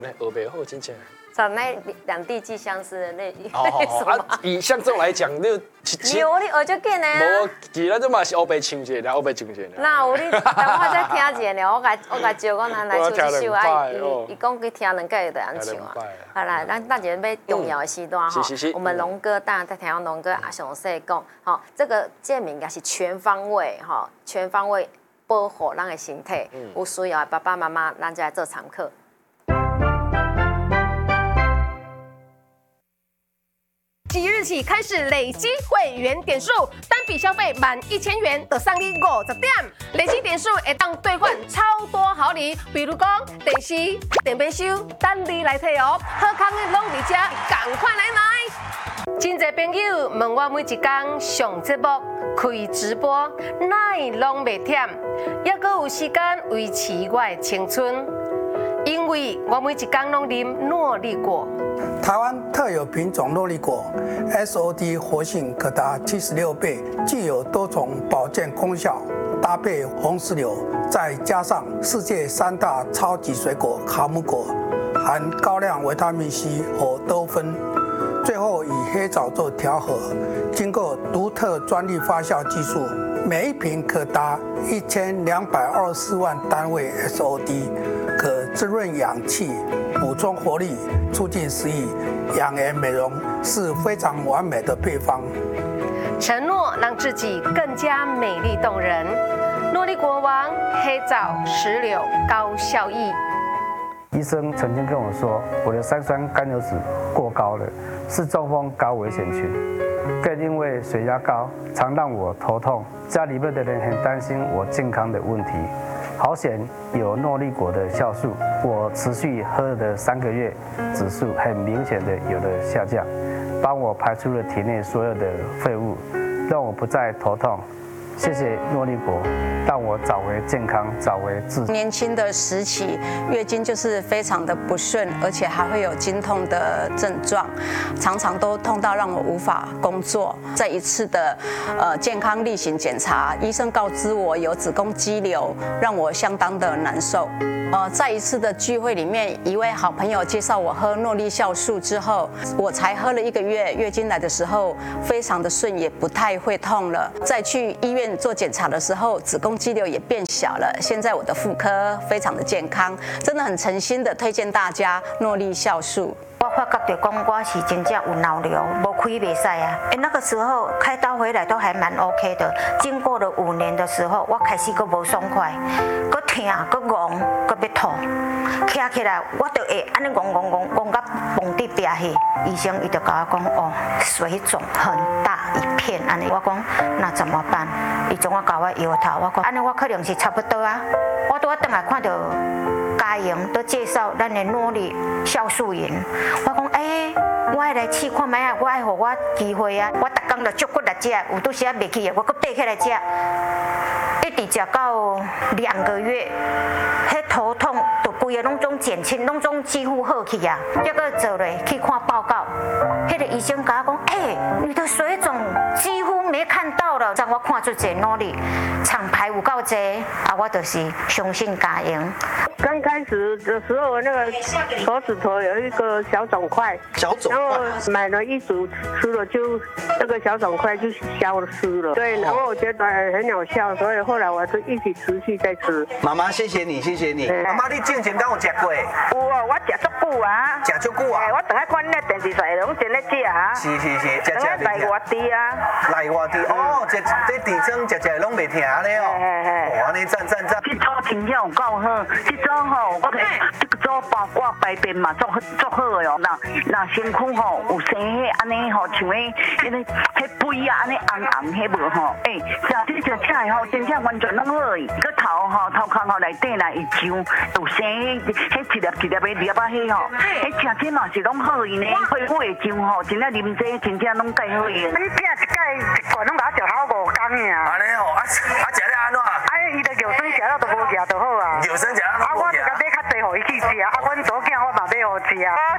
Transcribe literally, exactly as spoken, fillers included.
那学袂好，真正。 在那两地寄相思的那好好好啊，以像这种来讲，你有你学就紧的啊。 无，其实咱嘛是黑白唱者，然后黑白唱者。 那有你，等我再听一下，我甲我甲招讲咱来出一首啊，伊伊讲去听两届就安唱啊。好啦，咱大姐要重要的时段哈，我们龙哥当然在台湾龙哥啊详细讲，好，这个健美应该是全方位哈，全方位保护咱的身体，有需要的爸爸妈妈，咱就来做常客。 即日起开始累积会员点数，单笔消费满一千元就送你五十点，累积点数会当兑换超多好礼，比如讲电视、电冰箱，等你来摕哦。好康的拢伫这，赶快来买！真侪朋友问我每一天上节目开直播，哪会拢袂忝，还阁有时间维持我的青春？因为我每一天拢啉诺丽果。 台湾特有品种诺丽果 ，S O D 活性可达七十六倍，具有多重保健功效。搭配红石榴，再加上世界三大超级水果卡姆果，含高量维他命 C 和多酚，最后以黑枣做调和，经过独特专利发酵技术，每一瓶可达一千两百二十四万单位 S O D， 可滋润氧气，补充活力，促进食欲，养颜美容，是非常完美的配方。 承诺让自己更加美丽动人。诺丽果王黑枣石榴高效益。 医生曾经跟我说，我的三酸甘油脂过高了，是中风高危险群。更因为血压高，常让我头痛，家里面的人很担心我健康的问题。好险有诺丽果的酵素，我持续喝了三个月，指数很明显的有了下降，帮我排出了体内所有的废物，让我不再头痛。谢谢诺丽果，让我找回健康，找回自信。 年轻的时期，月经就是非常的不顺，而且还会有经痛的症状，常常都痛到让我无法工作。在一次的呃健康例行检查，医生告知我有子宫肌瘤，让我相当的难受。呃，在一次的聚会里面，一位好朋友介绍我喝诺丽酵素之后，我才喝了一个月，月经来的时候非常的顺，也不太会痛了。再去医院做检查的时候，子宫肌瘤也变小了。现在我的妇科非常的健康，真的很诚心的推荐大家诺丽酵素。 我发觉到讲我是真正有脑瘤，无开袂使啊。哎，那个时候开刀回来都还蛮 OK 的。经过了五年的时候，我开始佫无爽快，佫痛，佫戆，佫要吐。徛起来，我就会安尼戆戆戆戆到崩伫壁去。医生伊就甲我讲，哦，水肿很大一片，安尼。我讲那怎么办？伊总我甲我摇头，我讲安尼我可能是差不多啊。我拄仔转来看到嘉莹都介绍咱的诺丽酵素饮，我讲哎、欸，我爱来试看卖啊，我爱互我机会啊，我逐工就足骨来食，有拄时啊袂去的，我搁爬起来食，一直食到两个月，迄头痛就规个拢总减轻，拢总几乎好去啊。结果做落去看报告，迄个医生甲我讲，哎、欸，你的水肿几乎没看到了，让我看出这诺丽厂牌有够济，啊，我就是相信嘉莹。 刚开始的时候，那个手指头有一个小肿块， 小肿块， 然后买了一组吃了，就那个小肿块就消失了。对，然后我觉得很有效，所以后来我就一直持续在吃。 妈妈，谢谢你，谢谢你。妈妈，你之前敢有食过？ 有啊，我食足久啊。 食足久啊？ 我等下看那电视台拢真咧食啊。 是是是，食食来外地啊。 来外地哦，这这地方食食拢袂停咧哦。 嘿嘿。 哇，你赞赞赞！ 这组听起有够好，这组吼，我睇这个组包括排便嘛，做做好的哦。那那身躯吼有生迄安尼吼，像迄迄个迄背啊安尼红红迄无吼，诶，食这食起来吼，真正完全拢好诶。个头吼头壳吼内底来一张，有生迄迄一粒一粒的粒啊迄吼，迄食起嘛是拢好伊呢。皮肤会张吼，真正啉这真正拢介好伊。你听一盖一罐拢甲我食好五工呀。 安尼哦，啊啊食咧安怎？ 啊，伊的药水食了都无食就好啊。 药水食了都无食。 啊，我就甲买较济互伊去食，啊，阮左囝我嘛买互食。